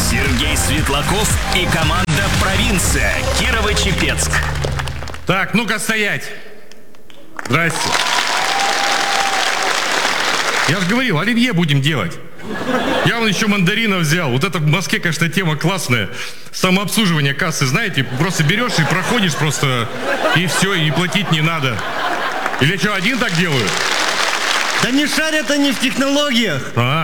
Сергей Светлаков и команда «Провинция». Кирово-Чепецк. Так, ну-ка стоять. Здрасте. Я же говорил, оливье будем делать. Я вон еще мандаринов взял. Вот это в Москве, конечно, тема классная. Самообслуживание кассы, знаете, просто берешь и проходишь просто, и все, и платить не надо. Или что, один так делаю? Да не шарят они в технологиях.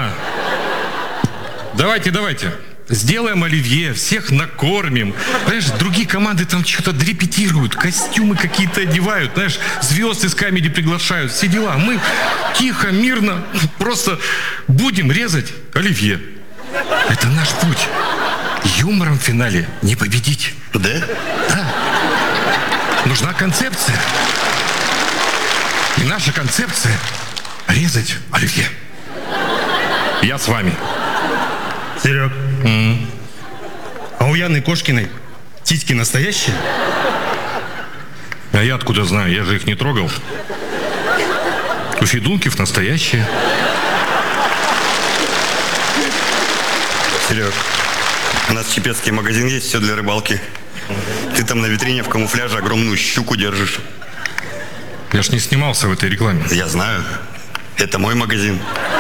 Давайте. Сделаем оливье, всех накормим. Знаешь, другие команды там что-то репетируют, костюмы какие-то одевают, знаешь, звезд из камеди приглашают, все дела. Мы тихо, мирно просто будем резать оливье. Это наш путь. Юмором в финале не победить. Да? Да. Нужна концепция. И наша концепция — резать оливье. Я с вами. Серег, а у Яны Кошкиной титьки настоящие? А я откуда знаю? Я же их не трогал. У Федункив настоящие. Серег, у нас чепецкий магазин есть, все для рыбалки. Ты там на витрине в камуфляже огромную щуку держишь. Я ж не снимался в этой рекламе. Я знаю. Это мой магазин.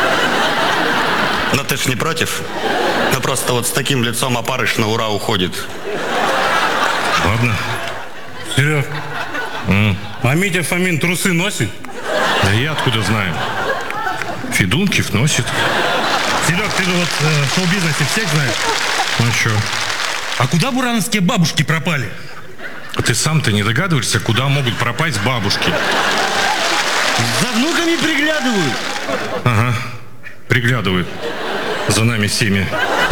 Но ты ж не против? Ну просто вот с таким лицом опарыш на ура уходит. Ладно. Серег, а Митя Фомин трусы носит? Да я откуда знаю? Федункив носит. Серег, ты же вот в шоу-бизнесе всех знаешь. Ну что? А куда бурановские бабушки пропали? А ты сам-то не догадываешься, куда могут пропасть бабушки? За внуками приглядывают. Ага, приглядывают за нами всеми.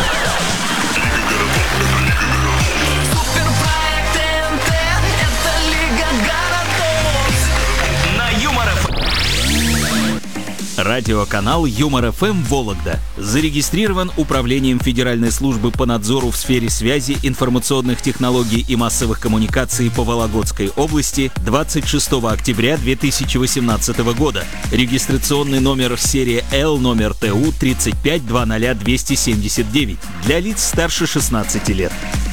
Суперпроект ТНТ – это Лига городов. На Юмор ФМ. Радиоканал Юмор ФМ Вологда зарегистрирован Управлением Федеральной службы по надзору в сфере связи, информационных технологий и массовых коммуникаций по Вологодской области 26 октября 2018 года. Регистрационный номер серии L, номер ТУ 3520279 для лиц старше 16 лет.